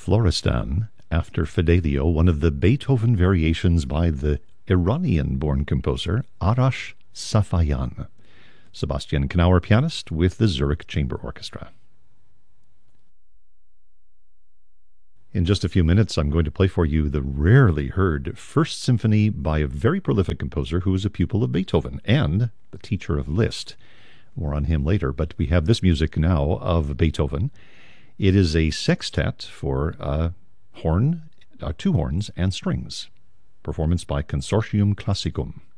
Florestan, after Fidelio, one of the Beethoven variations by the Iranian-born composer Arash Safayan. Sebastian Knauer, pianist, with the Zurich Chamber Orchestra. In just a few minutes, I'm going to play for you the rarely heard First Symphony by a very prolific composer who was a pupil of Beethoven and the teacher of Liszt. More on him later, but we have this music now of Beethoven. It is a sextet for two horns and strings. Performance by Consortium Classicum.